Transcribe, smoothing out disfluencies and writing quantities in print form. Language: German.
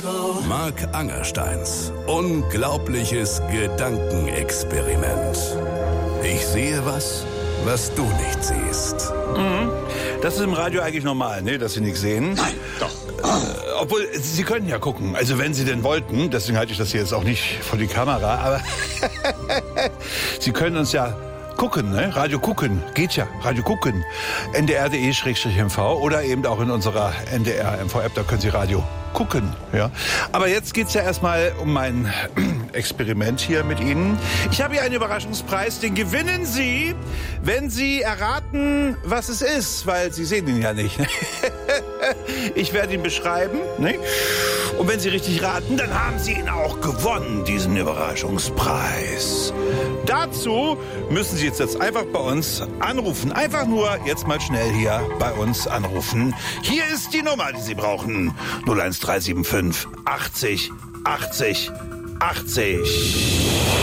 Marc Angersteins unglaubliches Gedankenexperiment. Ich sehe was du nicht siehst. Das ist im Radio eigentlich normal, ne? Dass Sie nichts sehen. Nein, doch. Obwohl, Sie können ja gucken. Also wenn Sie denn wollten, deswegen halte ich das hier jetzt auch nicht vor die Kamera, aber Sie können uns ja gucken, ne? Radio gucken, geht ja, Radio gucken. ndr.de/mv oder eben auch in unserer NDR-MV-App, da können Sie Radio gucken, ja. Aber jetzt geht's ja erstmal um mein Experiment hier mit Ihnen. Ich habe hier einen Überraschungspreis, den gewinnen Sie, wenn Sie erraten, was es ist, weil Sie sehen ihn ja nicht. Ich werde ihn beschreiben, ne? Und wenn Sie richtig raten, dann haben Sie ihn auch gewonnen, diesen Überraschungspreis. Dazu müssen Sie jetzt einfach bei uns anrufen. Einfach nur jetzt mal schnell hier bei uns anrufen. Hier ist die Nummer, die Sie brauchen. 01375 80 80 80.